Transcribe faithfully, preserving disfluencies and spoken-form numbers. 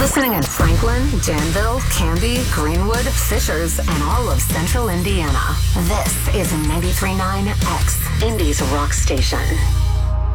Listening in Franklin, Danville, Canby, Greenwood, Fishers, and all of central Indiana. This is ninety-three point nine X, Indy's rock station.